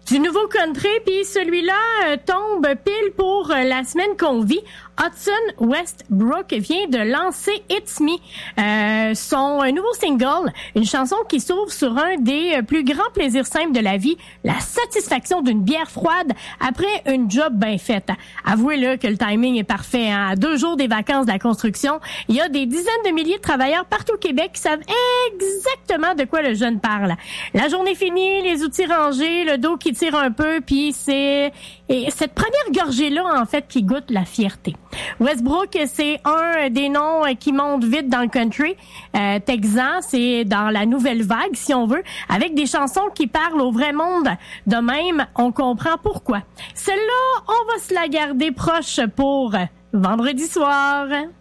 Du nouveau country, puis celui-là tombe pile pour la semaine qu'on vit. Hudson Westbrook vient de lancer It's Me, son nouveau single, une chanson qui s'ouvre sur un des plus grands plaisirs simples de la vie, la satisfaction d'une bière froide après une job bien faite. Avouez-le que le timing est parfait. À 2 jours des vacances de la construction, il y a des dizaines de milliers de travailleurs partout au Québec qui savent exactement de quoi le jeune parle. La journée finie, les outils rangés, le dos qui tire un peu, puis c'est cette première gorgée-là, en fait, qui goûte la fierté. Westbrook, c'est un des noms qui monte vite dans le country. Texan, c'est dans la nouvelle vague, si on veut, avec des chansons qui parlent au vrai monde. De même, on comprend pourquoi. Celle-là, on va se la garder proche pour vendredi soir.